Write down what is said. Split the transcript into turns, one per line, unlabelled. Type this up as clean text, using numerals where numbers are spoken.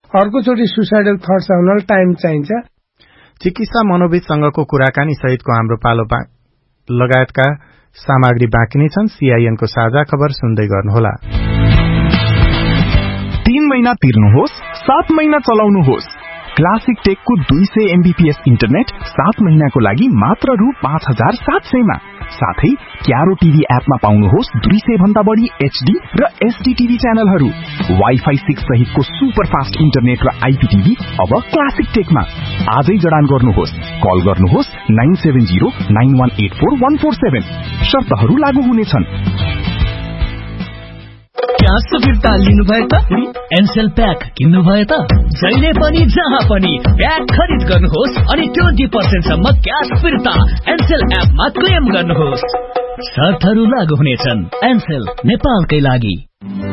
अर्कोचोटि suicidal thoughts आउनलाई time चाहिन्छ।
चिकित्सा मनोविदसँगको कुराकानी सहितको हाम्रो पालो लगायतका सामग्री बाँकी नै छन्। CIN को साझा खबर सुन्दै गर्नुहोला।
3 महिना तिर्नुहोस्, 7 महिना चलाउनुहोस्। क्लासिक टेकको 200 MBPS इन्टरनेट 7 महिनाको लागि मात्र रु 5700 मा। साथै क्यारो टिभी एपमा पाउनुहोस् 200 भन्दा बढी HD र SD टिभी च्यानलहरू। वाइफाई 6 सहितको सुपर फास्ट इन्टरनेट र IPTV अब क्लासिक टेकमा। आजै जडान गर्नुहोस्। कल गर्नुहोस् 9709184147। शर्तहरू लागू हुनेछन्।
क्यास फिर्ता लिनु भयो त? एनसेल प्याक किन्नु भयो त? जहिले पनि जहाँ पनि प्याक खरिद गर्नुहोस् अनि 20% सम्म क्यास फिर्ता एनसेल एपमा क्लेम गर्नुहोस्। शर्तहरू लागू हुनेछन्। एनसेल नेपालकै लागि।